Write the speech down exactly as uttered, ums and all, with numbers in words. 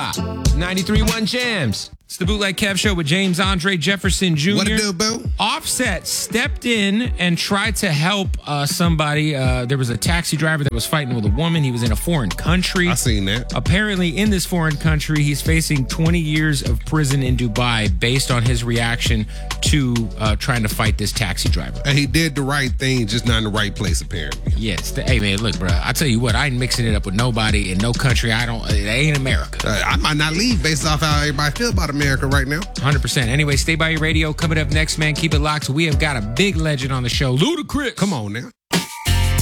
hip-hop. ninety-three point one Jams. It's the Bootleg Kev Show with James Andre Jefferson Junior What it do, boo? Offset stepped in and tried to help uh, somebody. Uh, there was a taxi driver that was fighting with a woman. He was in a foreign country. I seen that. Apparently, in this foreign country, he's facing twenty years of prison in Dubai based on his reaction to uh, trying to fight this taxi driver. And he did the right thing, just not in the right place, apparently. Yes. The, hey, man, look, bro, I tell you what, I ain't mixing it up with nobody in no country. I don't, it ain't America. Uh, I might not leave based off how everybody feel about America right now. one hundred percent. Anyway, stay by your radio. Coming up next, man, keep it locked. We have got a big legend on the show, Ludacris. Come on now.